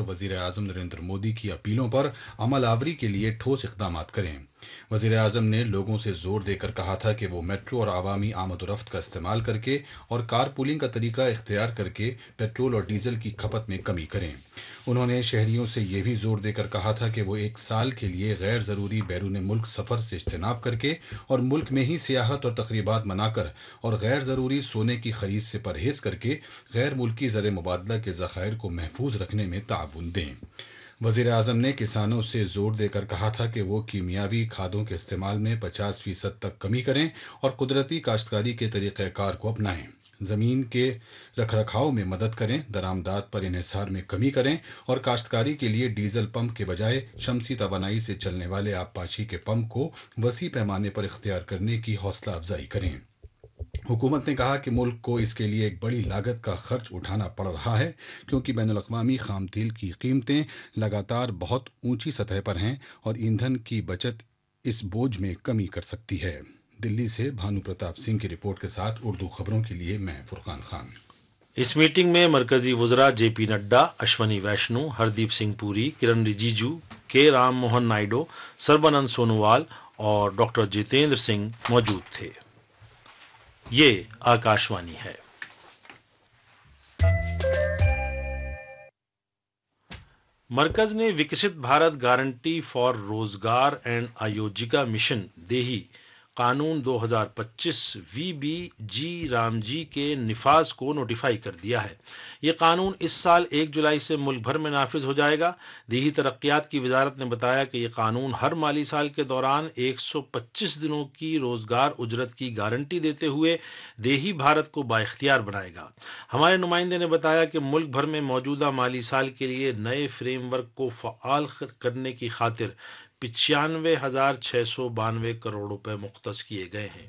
वज़ीर आज़म नरेंद्र मोदी की अपीलों पर अमल आवरी के लिए ठोस इक़दामात करें। वज़ीर आज़म ने लोगों से जोर देकर कहा था कि वो मेट्रो और आवामी आमद-ओ-रफ्त का इस्तेमाल करके और कार पूलिंग का तरीका इख्तियार करके पेट्रोल और डीजल की खपत में कमी करें। उन्होंने शहरियों से ये भी जोर देकर कहा था कि वो एक साल के लिए गैर ज़रूरी बैरून मुल्क सफ़र से इज्तनाब करके और मुल्क में ही सियाहत और तकरीबात मनाकर और गैर ज़रूरी सोने की खरीद से परहेज करके गैर मुल्की ज़र मुबादला के ज़खायर को महफूज रखने में ताउन दें। वज़ीर आज़म ने किसानों से जोर देकर कहा था कि वो कीमियावी खादों के इस्तेमाल में 50% तक कमी करें और कुदरती काश्तकारी के तरीक़ाकार को अपनाएं। ज़मीन के रखरखाव में मदद करें, दरामदात पर इन्हिसार में कमी करें और काश्तकारी के लिए डीजल पंप के बजाय शमसी तवानाई से चलने वाले आबपाशी के पंप को वसी पैमाने पर इख्तियार करने की हौसला अफजाई करें। हुकूमत ने कहा कि मुल्क को इसके लिए एक बड़ी लागत का खर्च उठाना पड़ रहा है क्योंकि बैनुल-अक़वामी खाम तेल की कीमतें लगातार बहुत ऊंची सतह पर हैं और ईंधन की बचत इस बोझ में कमी कर सकती है। दिल्ली से भानु प्रताप सिंह की रिपोर्ट के साथ उर्दू खबरों के लिए मैं फुरकान खान। इस मीटिंग में मरकजी वज़रा जेपी नड्डा, अश्वनी वैष्णु, हरदीप सिंह पुरी, किरण रिजिजू, के राम मोहन नायडू, सर्बानंद सोनोवाल और डॉक्टर जितेंद्र सिंह मौजूद थे। ये आकाशवाणी है। मरकज ने विकसित भारत गारंटी फॉर रोजगार एंड आयोजिका मिशन देही कानून 2025 VBG रामजी के निफाज को नोटिफाई कर दिया है। ये कानून इस साल 1 जुलाई से मुल्क भर में नाफिज हो जाएगा। देही तरक्यात की वजारत ने बताया कि ये कानून हर माली साल के दौरान 125 दिनों की रोजगार उजरत की गारंटी देते हुए देही भारत को बाइख्तियार बनाएगा। हमारे नुमाइंदे ने बताया कि मुल्क भर में मौजूदा माली साल के लिए नए फ्रेमवर्क को फ़आल करने की खातिर 95,692 करोड़ रुपए मुख्तस किए गए हैं।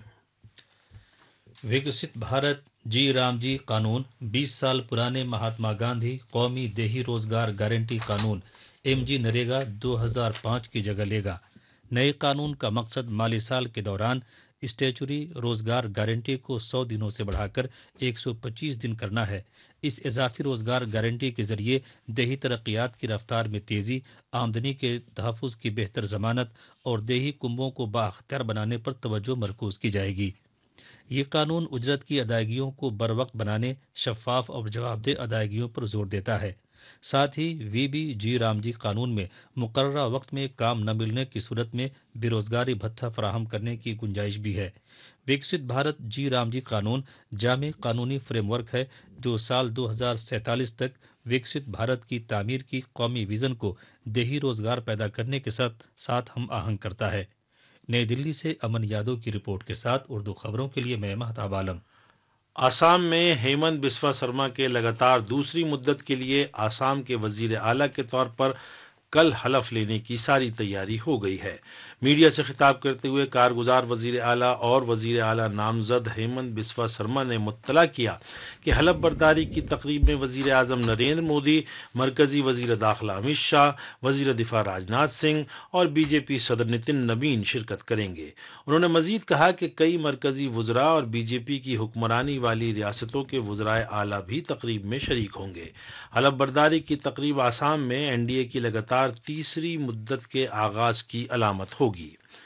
विकसित भारत जी रामजी कानून 20 साल पुराने महात्मा गांधी कौमी देही रोजगार गारंटी कानून MG नरेगा 2005 की जगह लेगा। नए कानून का मकसद माली साल के दौरान स्टैचुरी रोजगार गारंटी को 100 दिनों से बढ़ाकर 125 दिन करना है। इस इजाफी रोजगार गारंटी के जरिए देही तरक्यात की रफ्तार में तेज़ी, आमदनी के तहफ़्फ़ुज़ की बेहतर ज़मानत और देही कुंबों को बाअख्तियार बनाने पर तवज्जो मरकूज़ की जाएगी। ये कानून उजरत की अदायगियों को बरवक्त बनाने, शफाफ और जवाबदेह अदायगियों पर जोर देता है। साथ ही VBG रामजी कानून में मुकर्ररा वक्त में काम न मिलने की सूरत में बेरोजगारी भत्ता फराहम करने की गुंजाइश भी है। विकसित भारत जी रामजी कानून जामे कानूनी फ्रेमवर्क है जो साल 2047 तक विकसित भारत की तामीर की कौमी विज़न को देही रोजगार पैदा करने के साथ हम आहंग करता है। नई दिल्ली से अमन यादव की रिपोर्ट के साथ उर्दू खबरों के लिए मैं महताब आलम। आसाम में हेमंत बिस्वा शर्मा के लगातार दूसरी मुद्दत के लिए आसाम के वजीर आला के तौर पर कल हलफ लेने की सारी तैयारी हो गई है। मीडिया से खिताब करते हुए कारगुजार वजीर आला और वजीर आला नामजद हेमंत बिस्वा शर्मा ने मुत्तला किया कि हलफ बर्दारी की तकरीब में वजीर आज़म नरेंद्र मोदी, मरकजी वजीर दाखिला अमित शाह, वजीर दिफा राजनाथ सिंह और BJP सदर नितिन नवीन शिरकत करेंगे। उन्होंने मजीद कहा कि कई मरकजी वज़रा और BJP की हुक्मरानी वाली रियासतों के वज़राए आला भी तकरीब में शरीक होंगे। हलफ बर्दारी की तकरीब आसाम में NDA की लगातार तीसरी मुद्दत के आगाज़ की अलामत होगी।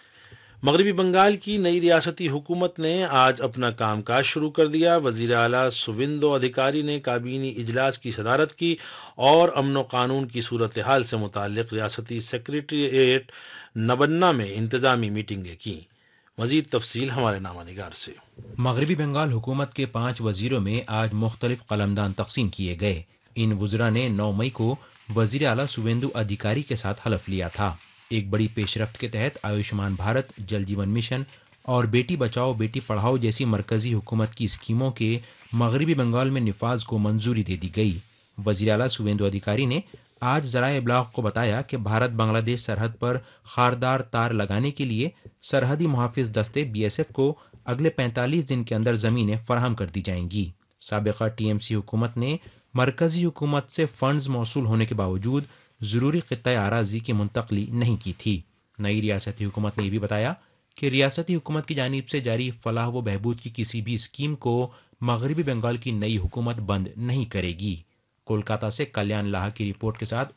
मगरबी बंगाल की नई रियासती हुकूमत ने आज अपना कामकाज शुरू कर दिया। वज़ीर आला सुवेंदु अधिकारी ने काबीनी इजलास की सदारत की और अमन व कानून की सूरत हाल से मुताल्लिक़ रियासती सेक्रेटेरिएट नबन्ना में इंतज़ामी मीटिंगें की। मज़ीद तफसील हमारे नामानिगार से। मगरबी बंगाल हुकूमत के 5 वज़ीरों में आज मुख्तलिफ कलमदान तकसीम किए गए। इन वज़रा ने 9 मई को वज़ीर आला सुवेंदु अधिकारी के साथ हलफ लिया था। एक बड़ी पेशरफ्त के तहत आयुष्मान भारत, जल जीवन मिशन और बेटी बचाओ बेटी पढ़ाओ जैसी मरकजी हुकूमत की स्कीमों के मगरबी बंगाल में निफाज को मंजूरी दे दी गई। वज़ीर आला सुवेंदु अधिकारी ने आज ज़राए इब्लाग को बताया कि भारत बांग्लादेश सरहद पर खारदार तार लगाने के लिए सरहदी मुहाफ़िज़ दस्ते BSF को अगले 45 दिन के अंदर ज़मीनें फराहम कर दी जाएंगी। साबिक़ा TMC हुकूमत ने मरकज़ी हुकूमत से फ़ंड्स मौसूल होने के बावजूद ज़रूरी ख़ित्ता आराज़ी की मुंतक़ली नहीं की थी। नई रियासती हुकूमत ने यह भी बताया कि रियासती हुकूमत की जानिब से जारी फ़लाह व बहबूद की किसी भी स्कीम को मगरबी बंगाल की नई हुकूमत बंद नहीं करेगी। कोलकाता से कल्याण लाहा की रिपोर्ट के साथ